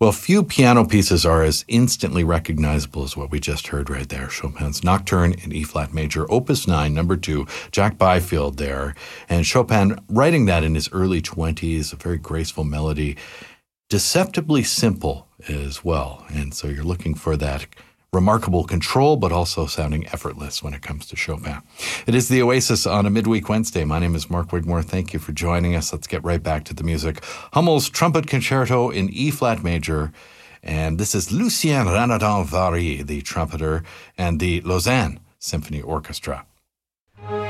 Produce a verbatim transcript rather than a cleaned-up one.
Well, few piano pieces are as instantly recognizable as what we just heard right there. Chopin's Nocturne in E-flat major, Opus nine, number two, Jack Byfield there. And Chopin writing that in his early twenties, a very graceful melody, deceptively simple as well. And so you're looking for that remarkable control, but also sounding effortless when it comes to Chopin. It is the Oasis on a midweek Wednesday. My name is Mark Wigmore. Thank you for joining us. Let's get right back to the music. Hummel's Trumpet Concerto in E-flat major. And this is Lucien Renaudin Vary, the trumpeter, and the Lausanne Symphony Orchestra.